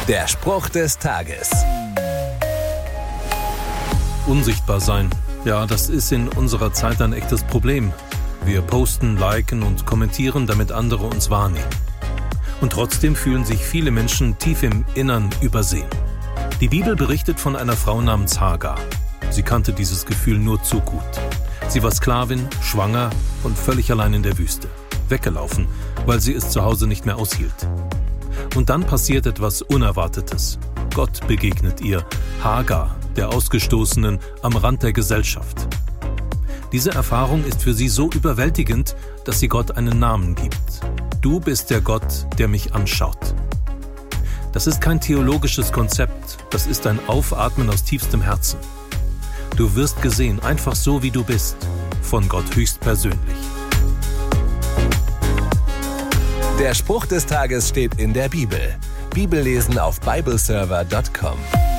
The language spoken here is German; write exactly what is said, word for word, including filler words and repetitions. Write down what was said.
Der Spruch des Tages. Unsichtbar sein. Ja, das ist in unserer Zeit ein echtes Problem. Wir posten, liken und kommentieren, damit andere uns wahrnehmen. Und trotzdem fühlen sich viele Menschen tief im Innern übersehen. Die Bibel berichtet von einer Frau namens Hagar. Sie kannte dieses Gefühl nur zu gut. Sie war Sklavin, schwanger und völlig allein in der Wüste. Weggelaufen, weil sie es zu Hause nicht mehr aushielt. Und dann passiert etwas Unerwartetes. Gott begegnet ihr, Hagar, der Ausgestoßenen am Rand der Gesellschaft. Diese Erfahrung ist für sie so überwältigend, dass sie Gott einen Namen gibt. Du bist der Gott, der mich anschaut. Das ist kein theologisches Konzept, das ist ein Aufatmen aus tiefstem Herzen. Du wirst gesehen, einfach so wie du bist, von Gott höchstpersönlich. Der Spruch des Tages steht in der Bibel. Bibellesen auf bibleserver punkt com.